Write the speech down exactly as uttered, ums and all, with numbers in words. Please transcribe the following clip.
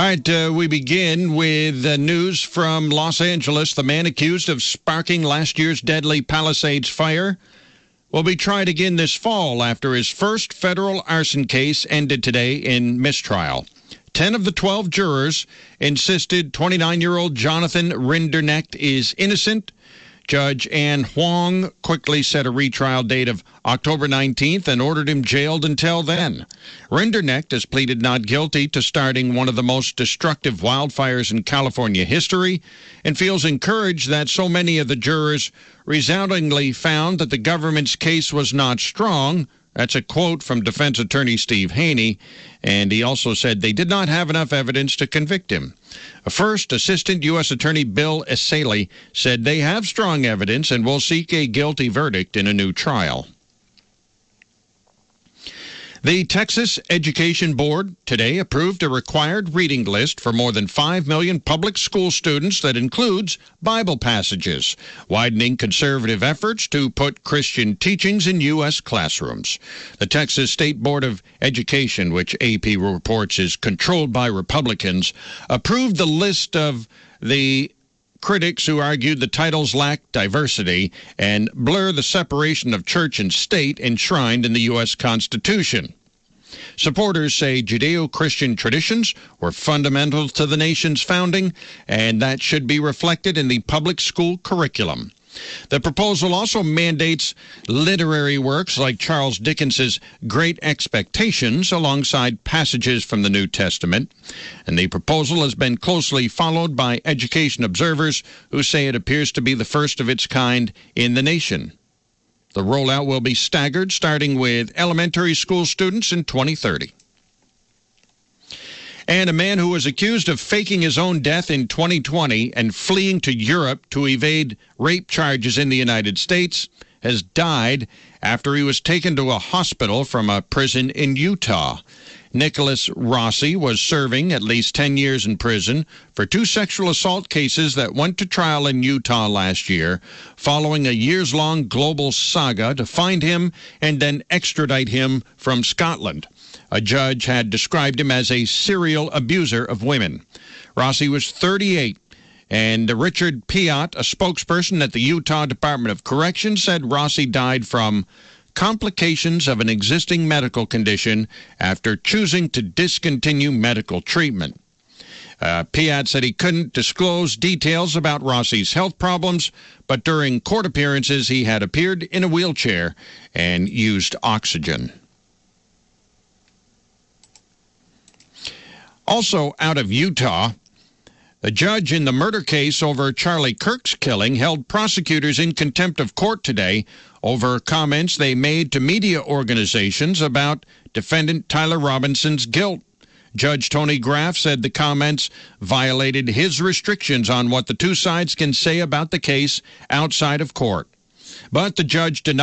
right, uh, we begin with uh, news from Los Angeles. The man accused of sparking last year's deadly Palisades fire will be tried again this fall after his first federal arson case ended today in mistrial. Ten of the twelve jurors insisted twenty-nine-year-old Jonathan Rinderknecht is innocent. Judge Ann Huang quickly set a retrial date of October nineteenth and ordered him jailed until then. Rinderknecht has pleaded not guilty to starting one of the most destructive wildfires in California history and feels encouraged that so many of the jurors resoundingly found that the government's case was not strong. That's a quote from defense attorney Steve Haney, and he also said they did not have enough evidence to convict him. First, Assistant U S Attorney Bill Esseli said they have strong evidence and will seek a guilty verdict in a new trial. The Texas Education Board today approved a required reading list for more than five million public school students that includes Bible passages, widening conservative efforts to put Christian teachings in U S classrooms. The Texas State Board of Education, which A P reports is controlled by Republicans, approved the list of the critics who argued the titles lack diversity and blur the separation of church and state enshrined in the U S Constitution. Supporters say Judeo-Christian traditions were fundamental to the nation's founding, and that should be reflected in the public school curriculum. The proposal also mandates literary works like Charles Dickens's Great Expectations alongside passages from the New Testament. And the proposal has been closely followed by education observers who say it appears to be the first of its kind in the nation. The rollout will be staggered, starting with elementary school students in twenty thirty. And a man who was accused of faking his own death in twenty twenty and fleeing to Europe to evade rape charges in the United States has died after he was taken to a hospital from a prison in Utah. Nicholas Rossi was serving at least ten years in prison for two sexual assault cases that went to trial in Utah last year, following a years-long global saga to find him and then extradite him from Scotland. A judge had described him as a serial abuser of women. Rossi was thirty-eight, and Richard Piat, a spokesperson at the Utah Department of Corrections, said Rossi died from complications of an existing medical condition after choosing to discontinue medical treatment. Uh, Piat said he couldn't disclose details about Rossi's health problems, but during court appearances he had appeared in a wheelchair and used oxygen. Also out of Utah, a judge in the murder case over Charlie Kirk's killing held prosecutors in contempt of court today over comments they made to media organizations about defendant Tyler Robinson's guilt. Judge Tony Graff said the comments violated his restrictions on what the two sides can say about the case outside of court. But the judge denied